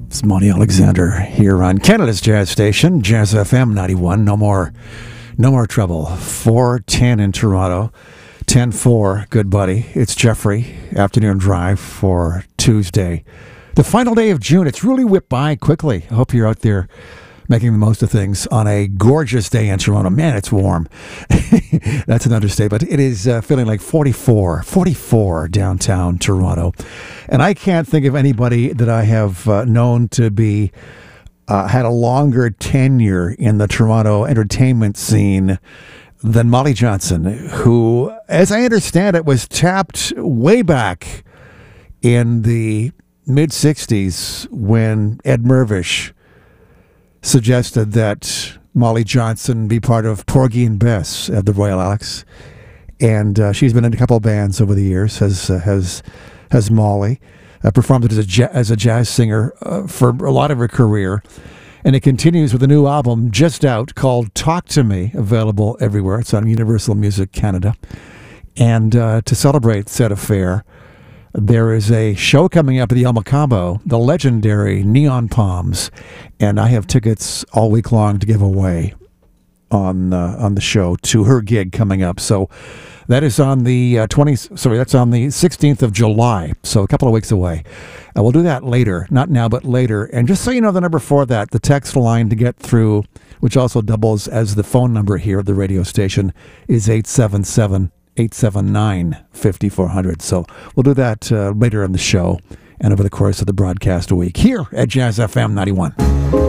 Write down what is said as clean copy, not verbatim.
It's Monty Alexander here on Canada's Jazz Station, Jazz FM 91. No more trouble. 4:10 in Toronto, 10:04. Good buddy. It's Jeffrey. Afternoon drive for Tuesday, the final day of June. It's really whipped by quickly. I hope you're out there making the most of things on a gorgeous day in Toronto. Man, it's warm. That's an understatement. It is feeling like 44 downtown Toronto. And I can't think of anybody that I have known to be had a longer tenure in the Toronto entertainment scene than Molly Johnson, who, as I understand it, was tapped way back in the mid-'60s when Ed Mirvish suggested that Molly Johnson be part of Porgy and Bess at the Royal Alex, and she's been in a couple of bands over the years. Has Molly performed as a jazz singer for a lot of her career, and it continues with a new album just out called "Talk to Me," available everywhere. It's on Universal Music Canada, and to celebrate said affair, there is a show coming up at the El Macabo, the legendary Neon Palms, and I have tickets all week long to give away on the show to her gig coming up. So that is on the that's on the 16th of July, so a couple of weeks away. We'll do that later, not now, but later. And just so you know, the number for that, the text line to get through, which also doubles as the phone number here at the radio station, is 877-879-5400. So we'll do that later in the show and over the course of the broadcast week here at Jazz FM 91.